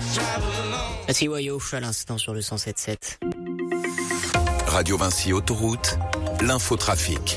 TYO à l'instant sur le 107.7. Radio Vinci Autoroute, l'infotrafic.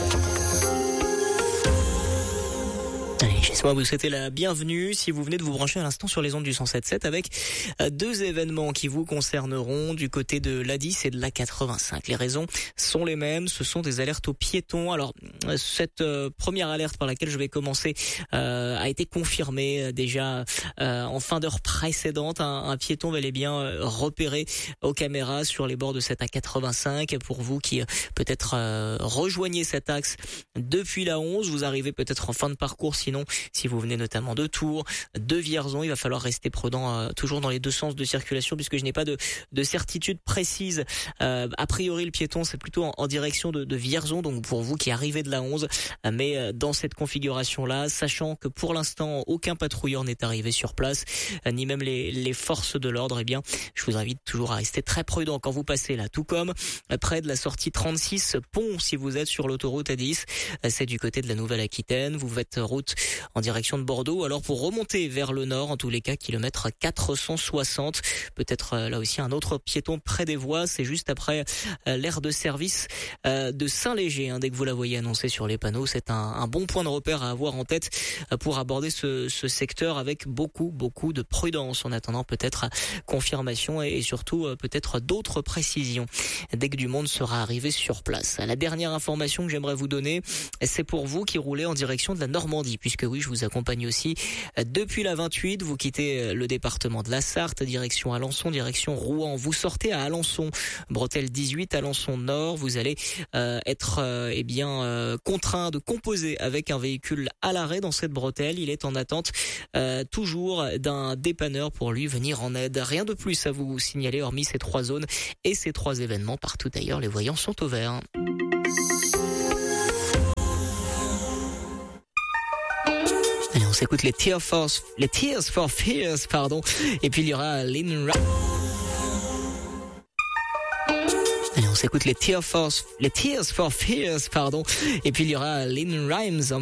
Allez, laissez-moi vous souhaiter la bienvenue si vous venez de vous brancher à l'instant sur les ondes du 107.7 avec deux événements qui vous concerneront du côté de l'A10 et de l'A85. Les raisons sont les mêmes, ce sont des alertes aux piétons. Alors, cette première alerte par laquelle je vais commencer a été confirmée déjà en fin d'heure précédente. Un piéton bel et bien repéré aux caméras sur les bords de cette A85. Pour vous qui peut-être rejoignez cet axe depuis la 11, vous arrivez peut-être en fin de parcours. Sinon, si vous venez notamment de Tours, de Vierzon, il va falloir rester prudent toujours dans les deux sens de circulation puisque je n'ai pas de certitude précise. A priori, le piéton, c'est plutôt en direction de Vierzon, donc pour vous qui arrivez de la 11, mais dans cette configuration-là, sachant que pour l'instant, aucun patrouilleur n'est arrivé sur place, ni même les forces de l'ordre, eh bien, je vous invite toujours à rester très prudent quand vous passez là, tout comme près de la sortie 36 Pont, si vous êtes sur l'autoroute A10, c'est du côté de la Nouvelle-Aquitaine, vous faites route en direction de Bordeaux. Alors pour remonter vers le nord, en tous les cas, kilomètre 460, peut-être là aussi un autre piéton près des voies, c'est juste après l'aire de service de Saint-Léger. Dès que vous la voyez annoncée sur les panneaux, c'est un bon point de repère à avoir en tête pour aborder ce secteur avec beaucoup de prudence en attendant peut-être confirmation et surtout peut-être d'autres précisions dès que du monde sera arrivé sur place. La dernière information que j'aimerais vous donner, c'est pour vous qui roulez en direction de la Normandie, puisque oui, je vous accompagne aussi depuis la 28, vous quittez le département de la Sarthe, direction Alençon, direction Rouen, vous sortez à Alençon, bretelle 18, Alençon Nord, vous allez être contraint de composer avec un véhicule à l'arrêt dans cette bretelle. Il est en attente toujours d'un dépanneur pour lui venir en aide. Rien de plus à vous signaler hormis ces trois zones et ces trois événements. Partout ailleurs, les voyants sont au vert. Allez, on s'écoute les Tears for Fears, et puis il y aura Lynn Allez, on s'écoute les Tears for Fears, et puis il y aura Lynn Rhymes.